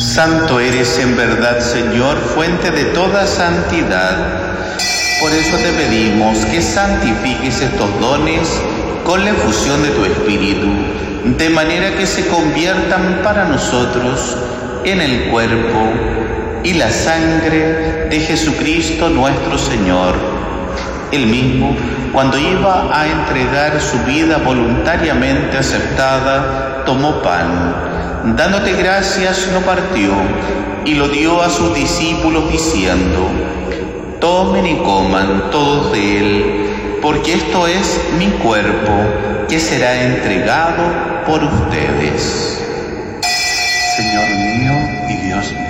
Santo eres en verdad, Señor, fuente de toda santidad. Por eso te pedimos que santifiques estos dones con la efusión de tu Espíritu, de manera que se conviertan para nosotros en el cuerpo y la sangre de Jesucristo nuestro Señor. Él mismo, cuando iba a entregar su vida voluntariamente aceptada, tomó pan, dándote gracias, lo partió y lo dio a sus discípulos diciendo: tomen y coman todos de él, porque esto es mi cuerpo, que será entregado por ustedes. Señor mío y Dios mío,